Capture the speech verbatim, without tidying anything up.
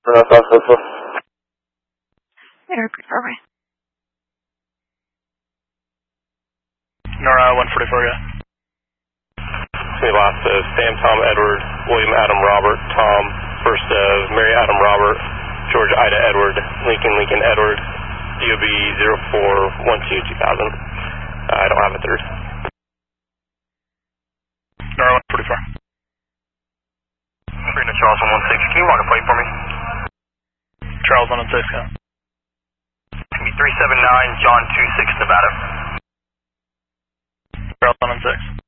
That's awesome. Air Fairway. Nora one forty-four, yeah. Say last of Sam, Tom, Edward, William, Adam, Robert, Tom, first of Mary, Adam, Robert, George, Ida, Edward, Lincoln, Lincoln, Edward, D O B zero four one two two thousand. Uh, I don't have a third. Nora one forty-four. Marina Charles one one six, can you mark a plate for me? Charles one one six, yeah. three seven nine, John two six, Nevada. Charles one one six.